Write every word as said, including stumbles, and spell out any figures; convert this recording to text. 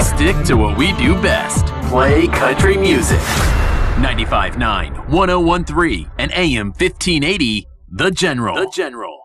stick to what we do best. Play country music. ninety-five point nine, one oh one point three, and A M fifteen eighty, The General. The General.